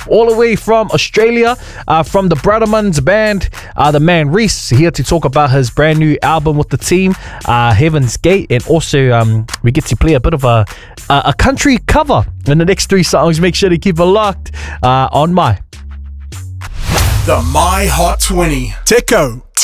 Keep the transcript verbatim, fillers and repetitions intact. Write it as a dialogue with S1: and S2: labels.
S1: all the way from Australia, uh, from the Brothermans band, uh, the man Reese, here to talk about his brand new album with the team, uh, Heaven's Gate, and also um, we get to play a bit of a, a, a country cover in the next three songs. Make sure to keep it locked uh, on My.
S2: The My Hot twenty. Teco.